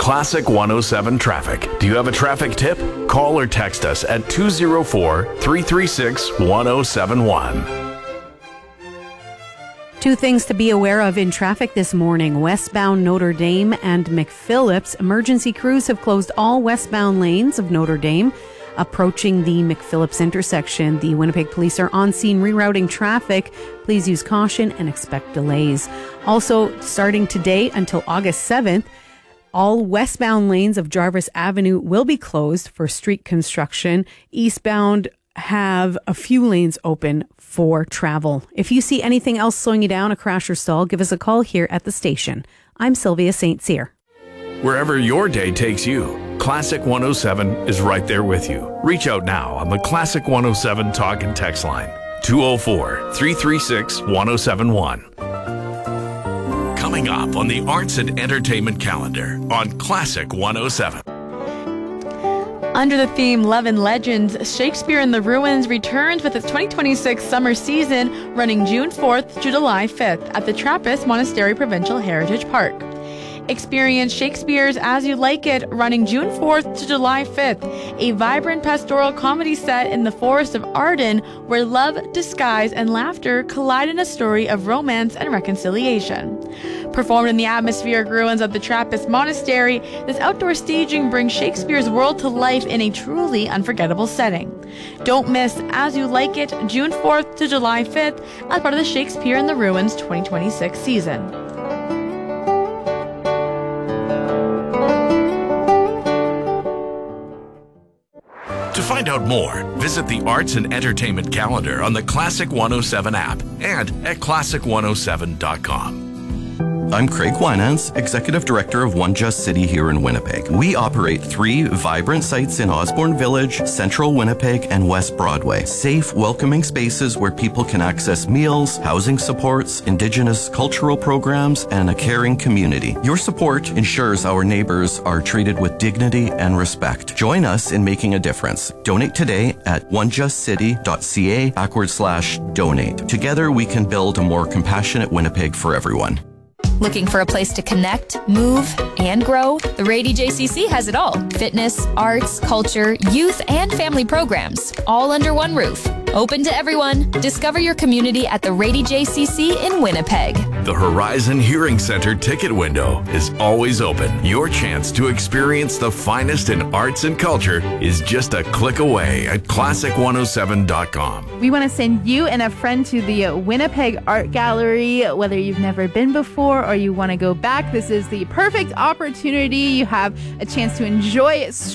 Classic 107 Traffic. Do you have a traffic tip? Call or text us at 204-336-1071. Two things to be aware of in traffic this morning. Westbound Notre Dame and McPhillips. Emergency crews have closed all westbound lanes of Notre Dame. Approaching the McPhillips intersection, the Winnipeg Police are on scene rerouting traffic. Please use caution and expect delays. Also, starting today until August 7th, all westbound lanes of Jarvis Avenue will be closed for street construction. Eastbound have a few lanes open for travel. If you see anything else slowing you down, a crash or stall, give us a call here at the station. I'm Sylvia St. Cyr. Wherever your day takes you, Classic 107 is right there with you. Reach out now on the Classic 107 talk and text line, 204-336-1071. Coming up on the Arts and Entertainment calendar on Classic 107. Under the theme Love and Legends, Shakespeare in the Ruins returns with its 2026 summer season running June 4th to July 5th at the Trappist Monastery Provincial Heritage Park. Experience Shakespeare's As You Like It running June 4th to July 5th, a vibrant pastoral comedy set in the forest of Arden where love, disguise, and laughter collide in a story of romance and reconciliation. Performed in the atmospheric ruins of the Trappist Monastery, this outdoor staging brings Shakespeare's world to life in a truly unforgettable setting. Don't miss As You Like It, June 4th to July 5th as part of the Shakespeare in the Ruins 2026 season. To find out more, visit the Arts and Entertainment calendar on the Classic 107 app and at classic107.com. I'm Craig Winans, Executive Director of One Just City here in Winnipeg. We operate 3 vibrant sites in Osborne Village, Central Winnipeg, and West Broadway. Safe, welcoming spaces where people can access meals, housing supports, Indigenous cultural programs, and a caring community. Your support ensures our neighbors are treated with dignity and respect. Join us in making a difference. Donate today at onejustcity.ca/donate. Together we can build a more compassionate Winnipeg for everyone. Looking for a place to connect, move, and grow? The Rady JCC has it all. Fitness, arts, culture, youth, and family programs, all under one roof. Open to everyone. Discover your community at the Rady JCC in Winnipeg. The Horizon Hearing Center ticket window is always open. Your chance to experience the finest in arts and culture is just a click away at classic107.com. We want to send you and a friend to the Winnipeg Art Gallery. Whether you've never been before or you want to go back, this is the perfect opportunity. You have a chance to enjoy